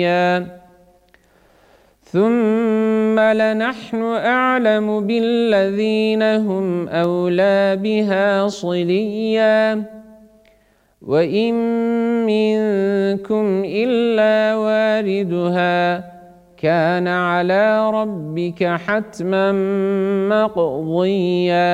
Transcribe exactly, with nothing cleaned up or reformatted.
ثم لنحن أعلم بالذين هم أولى بها صليا وإن منكم إلا واردها كان على ربك حتما مقضيا